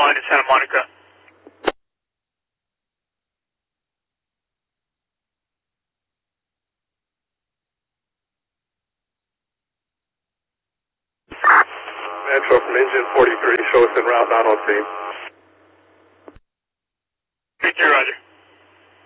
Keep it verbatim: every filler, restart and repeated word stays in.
line in Santa Monica. Metro from engine forty-three, show us en route, not on scene.